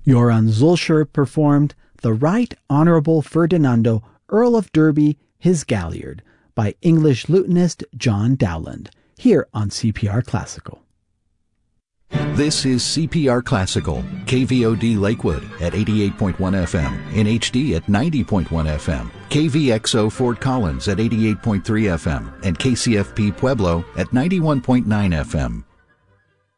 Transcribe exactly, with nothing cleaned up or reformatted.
Johann Zulscher performed The Right Honorable Ferdinando, Earl of Derby, His Galliard, by English lutenist John Dowland, here on C P R Classical. This is C P R Classical, K V O D Lakewood at eighty-eight point one F M, in H D at ninety point one F M, K V X O Fort Collins at eighty-eight point three F M, and K C F P Pueblo at ninety-one point nine F M.